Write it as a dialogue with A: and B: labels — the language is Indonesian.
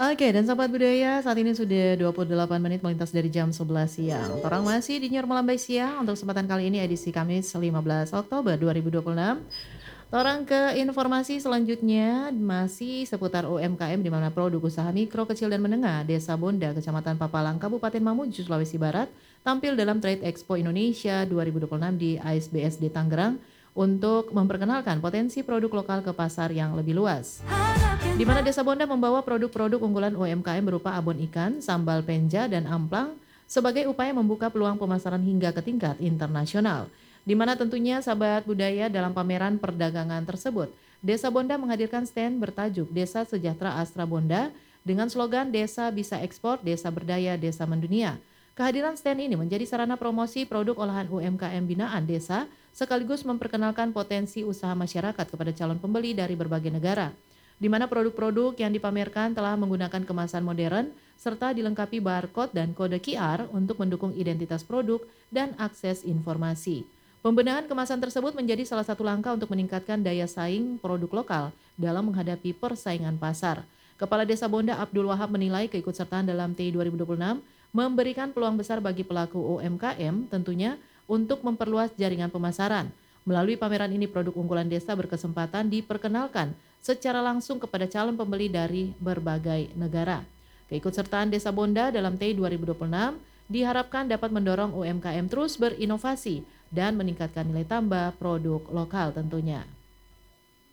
A: Oke, dan sahabat budaya, saat ini sudah 28 menit melintas dari jam 11 siang. Orang masih di Nyor Melambai Siang untuk kesempatan kali ini edisi Kamis 15 Oktober 2026. Orang ke informasi selanjutnya masih seputar UMKM di mana produk usaha mikro, kecil dan menengah Desa Bonda, Kecamatan Papalang, Kabupaten Mamuju, Sulawesi Barat tampil dalam Trade Expo Indonesia 2026 di ASBSD Tangerang untuk memperkenalkan potensi produk lokal ke pasar yang lebih luas. Di mana Desa Bonda membawa produk-produk unggulan UMKM berupa abon ikan, sambal penja, dan amplang sebagai upaya membuka peluang pemasaran hingga ke tingkat internasional. Di mana tentunya sahabat budaya dalam pameran perdagangan tersebut, Desa Bonda menghadirkan stand bertajuk Desa Sejahtera Astra Bonda dengan slogan Desa Bisa Ekspor, Desa Berdaya, Desa Mendunia. Kehadiran stand ini menjadi sarana promosi produk olahan UMKM binaan desa sekaligus memperkenalkan potensi usaha masyarakat kepada calon pembeli dari berbagai negara, di mana produk-produk yang dipamerkan telah menggunakan kemasan modern serta dilengkapi barcode dan kode QR untuk mendukung identitas produk dan akses informasi. Pembenahan kemasan tersebut menjadi salah satu langkah untuk meningkatkan daya saing produk lokal dalam menghadapi persaingan pasar. Kepala Desa Bonda Abdul Wahab menilai keikutsertaan dalam TI 2026 memberikan peluang besar bagi pelaku UMKM tentunya untuk memperluas jaringan pemasaran. Melalui pameran ini produk unggulan desa berkesempatan diperkenalkan secara langsung kepada calon pembeli dari berbagai negara. Keikutsertaan Desa Bonda dalam TI 2026 diharapkan dapat mendorong UMKM terus berinovasi dan meningkatkan nilai tambah produk lokal tentunya.